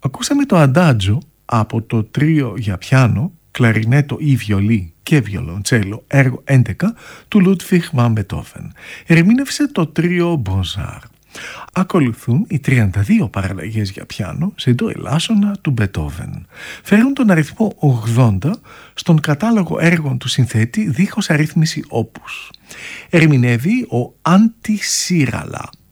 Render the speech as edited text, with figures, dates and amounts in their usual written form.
Ακούσαμε το αντάτζο από το τρίο για πιάνο, κλαρινέτο ή βιολί και βιολοντσέλο, έργο 11 του Λούντβιχ βαν Μπετόβεν. Ερμήνευσε το τρίο Μπονζάρ. Ακολουθούν οι 32 παραλλαγές για πιάνο σε ντο ελάσσονα του Μπετόβεν. Φέρουν τον αριθμό 80 στον κατάλογο έργων του συνθέτη δίχως αρρύθμιση όπους. Ερμηνεύει ο Άντι Σίραλα.